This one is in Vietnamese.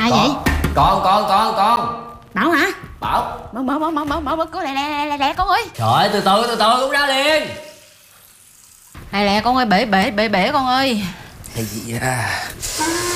Ai vậy? Con. Bảo hả? Bảo. Mở cửa lẹ con ơi. Trời ơi, từ từ cũng ra liền. Lẹ con ơi, bể con ơi. Hay gì à?